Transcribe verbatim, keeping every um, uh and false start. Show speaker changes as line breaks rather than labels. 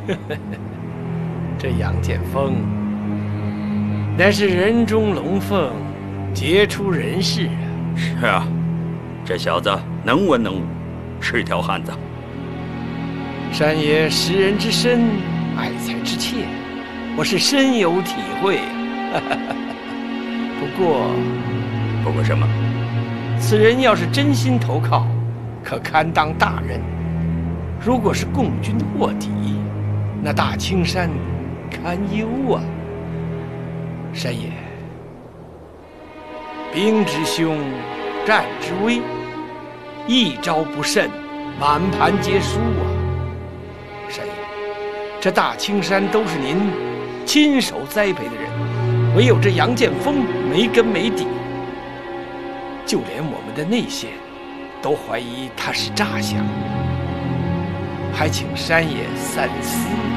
这杨建锋乃是人中龙凤，杰出人士啊！
是啊，这小子能文能武，是条汉子。
山爷识人之深，爱才之切，我是深有体会。不过，
不过什么？
此人要是真心投靠，可堪当大任；如果是共军卧底，那大青山堪忧啊！山爷，兵之凶，战之危，一招不慎，满盘皆输啊！山爷，这大青山都是您亲手栽培的人，唯有这杨建锋没根没底，就连我们的内线都怀疑他是诈降，还请山爷三思。